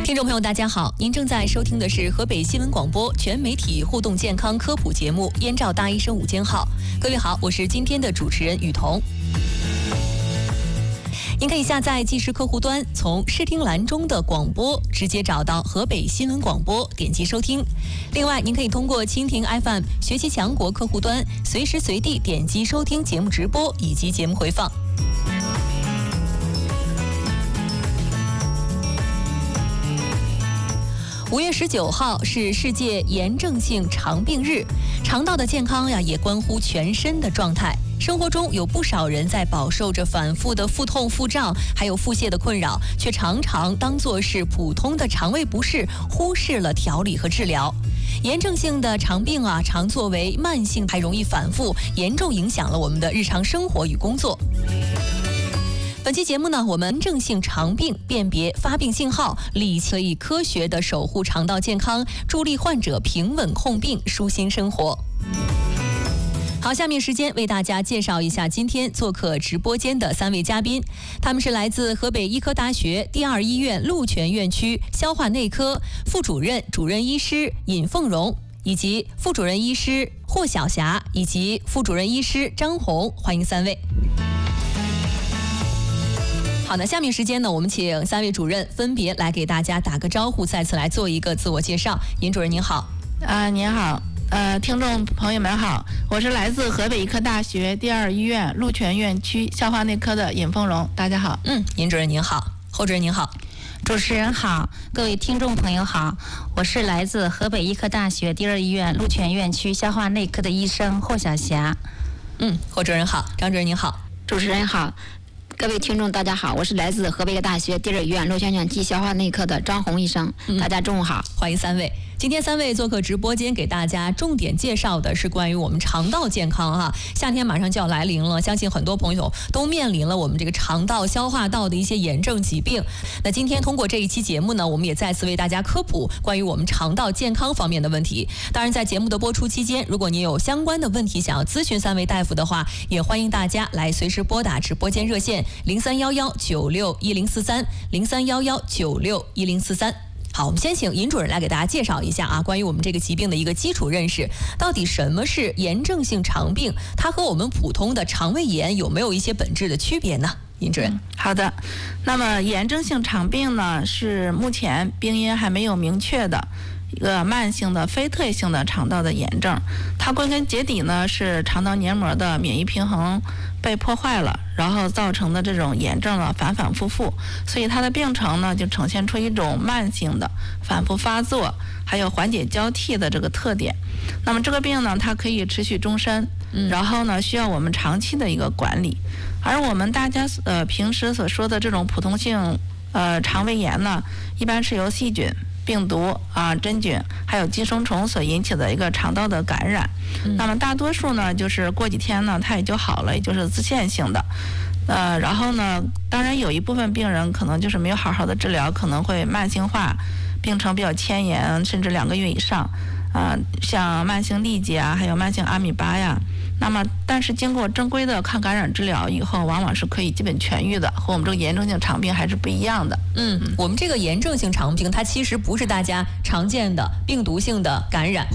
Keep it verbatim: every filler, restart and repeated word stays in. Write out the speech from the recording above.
听众朋友，大家好，您正在收听的是河北新闻广播全媒体互动健康科普节目《燕赵大医生午间号》。各位好，我是今天的主持人雨桐。您可以下载即时客户端，从视听栏中的广播直接找到河北新闻广播，点击收听。另外，您可以通过蜻蜓 F M 学习强国客户端，随时随地点击收听节目直播以及节目回放。五月十九号是世界炎症性肠病日，肠道的健康呀，也关乎全身的状态。生活中有不少人在饱受着反复的腹痛、腹胀，还有腹泻的困扰，却常常当作是普通的肠胃不适，忽视了调理和治疗。炎症性的肠病啊，常作为慢性，还容易反复，严重影响了我们的日常生活与工作。本期节目呢，我们炎症性肠病辨别发病信号，理可以科学的守护肠道健康，助力患者平稳控病，舒心生活。好，下面时间为大家介绍一下今天做客直播间的三位嘉宾，他们是来自河北医科大学第二医院鹿泉院区消化内科副主任、主任医师尹凤荣，以及副主任医师霍晓霞，以及副主任医师张红，欢迎三位。好的，下面时间呢，我们请三位主任分别来给大家打个招呼，再次来做一个自我介绍。尹主任您好。 啊，您好，呃，听众朋友们好，我是来自河北医科大学第二医院鹿泉院区消化内科的尹凤荣，大家好。 嗯，尹主任您好，侯主任您好。 主持人好，各位听众朋友好，我是来自河北医科大学第二医院鹿泉院区消化内科的医生霍晓霞。 嗯，霍主任好，张主任您好。 主持人好。各位听众大家好，我是来自河北大学第二医院鹿泉院区消化内科的张红医生，嗯、大家中午好， 欢迎三位。今天三位做客直播间，给大家重点介绍的是关于我们肠道健康哈。夏天马上就要来临了，相信很多朋友都面临了我们这个肠道、消化道的一些炎症疾病。那今天通过这一期节目呢，我们也再次为大家科普关于我们肠道健康方面的问题。当然，在节目的播出期间，如果您有相关的问题想要咨询三位大夫的话，也欢迎大家来随时拨打直播间热线零三幺幺九六一零四三零三幺幺九六一零四三。好，我们先请尹主任来给大家介绍一下啊，关于我们这个疾病的一个基础认识，到底什么是炎症性肠病？它和我们普通的肠胃炎有没有一些本质的区别呢？尹主任、嗯、 好的，那么炎症性肠病呢，是目前病因还没有明确的一个慢性的非特异性的肠道的炎症，它归根结底呢是肠道黏膜的免疫平衡被破坏了，然后造成的这种炎症呢反反复复，所以它的病程呢就呈现出一种慢性的反复发作，还有缓解交替的这个特点。那么这个病呢，它可以持续终身，嗯、然后呢需要我们长期的一个管理。而我们大家呃平时所说的这种普通性呃肠胃炎呢，一般是由细菌、病毒啊、真菌还有寄生虫所引起的一个肠道的感染。嗯、那么大多数呢，就是过几天呢，它也就好了，也就是自限性的。呃，然后呢，当然有一部分病人可能就是没有好好的治疗，可能会慢性化，病程比较牵延，甚至两个月以上。啊、呃，像慢性痢疾啊，还有慢性阿米巴呀。那么，但是经过正规的抗感染治疗以后，往往是可以基本痊愈的，和我们这个炎症性肠病还是不一样的。 嗯，我们这个炎症性肠病，它其实不是大家常见的病毒性的感染。